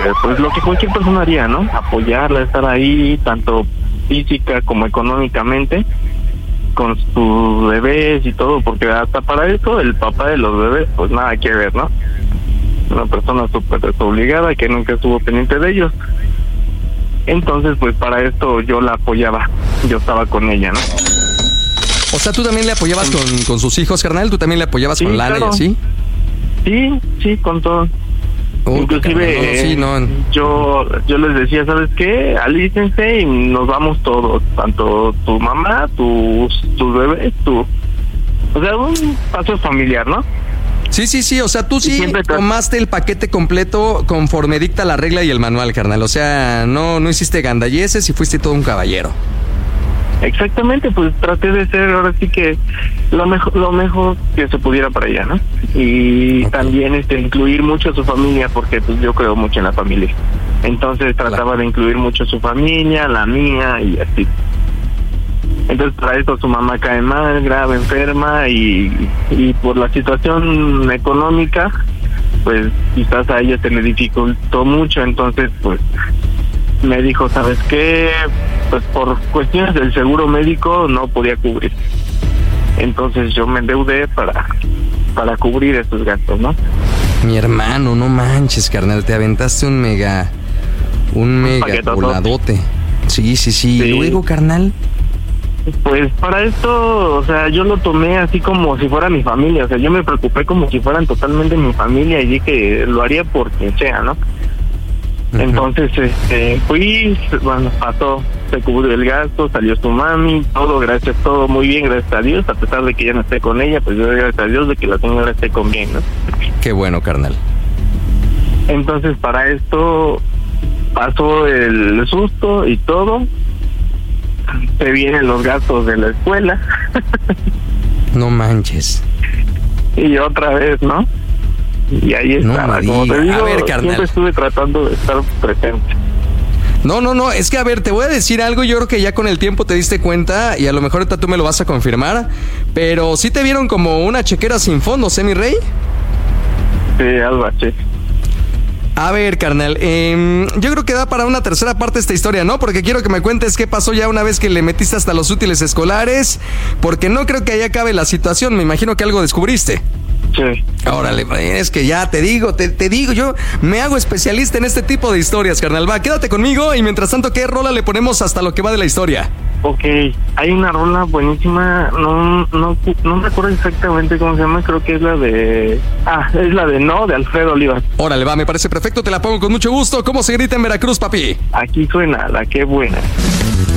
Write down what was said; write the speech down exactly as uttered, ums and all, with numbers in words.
pues lo que cualquier persona haría, ¿no? Apoyarla, estar ahí, tanto física como económicamente, con sus bebés y todo, porque hasta para eso el papá de los bebés, pues nada que ver, ¿no? Una persona súper desobligada que nunca estuvo pendiente de ellos. Entonces, pues para esto yo la apoyaba, yo estaba con ella, ¿no? O sea, ¿tú también le apoyabas con, con sus hijos, carnal? ¿Tú también le apoyabas Sí, con Lana claro. y así? Sí, sí, con todo. Oh, Inclusive carnal, no, sí, no. yo yo les decía, ¿sabes qué? Alístense y nos vamos todos, tanto tu mamá, tus tus bebés, tu... O sea, un paso familiar, ¿no? Sí, sí, sí, o sea, tú sí siempre tra- tomaste el paquete completo conforme dicta la regla y el manual, carnal. O sea, no, no hiciste gandalleces y fuiste todo un caballero. Exactamente, pues traté de ser ahora sí que lo mejor lo mejor que se pudiera para ella, ¿no? Y Ok. también este incluir mucho a su familia, porque pues yo creo mucho en la familia. Entonces trataba Claro. de incluir mucho a su familia, la mía y así. Entonces para eso su mamá cae mal, grave, enferma y, y por la situación económica, pues quizás a ella se le dificultó mucho, entonces pues me dijo, ¿sabes qué? Pues por cuestiones del seguro médico no podía cubrir. Entonces yo me endeudé para para cubrir esos gastos, ¿no? Mi hermano, no manches, carnal, te aventaste un mega, un mega paquetotote. voladote. Sí, sí, sí. Sí. ¿Y luego, carnal? Pues para esto, o sea, yo lo tomé así como si fuera mi familia, o sea, yo me preocupé como si fueran totalmente mi familia y dije, lo haría por quien sea, ¿no? Ujú. Entonces, este, fui, bueno, pasó, se cubrió el gasto, salió su mami, todo, gracias, todo muy bien, gracias a Dios, a pesar de que ya no esté con ella, pues yo doy gracias a Dios de que la señora esté con bien, ¿no? Qué bueno, carnal. Entonces, para esto pasó el susto y todo, se vienen los gastos de la escuela No manches. y otra vez, ¿no? Y ahí No estaba, me como te digas. digo, A ver, carnal. siempre estuve tratando de estar presente. No, no, no, es que a ver, te voy a decir algo, yo creo que ya con el tiempo te diste cuenta y a lo mejor ahorita tú me lo vas a confirmar, pero sí te vieron como una chequera sin fondos, ¿eh, mi rey? Sí, algo así. A ver, carnal, eh, yo creo que da para una tercera parte esta historia, ¿no? Porque quiero que me cuentes qué pasó ya una vez que le metiste hasta los útiles escolares, porque no creo que ahí acabe la situación, me imagino que algo descubriste. Sí. Órale, es que ya te digo, te, te digo, yo me hago especialista en este tipo de historias, carnal. Va, quédate conmigo y mientras tanto, ¿qué rola le ponemos hasta lo que va de la historia? Ok, hay una rola buenísima, no no no me acuerdo exactamente cómo se llama, creo que es la de... Ah, es la de No, de Alfredo Olivas. Órale, va, me parece perfecto, te la pongo con mucho gusto. ¿Cómo se grita en Veracruz, papi? Aquí suena, la que buena.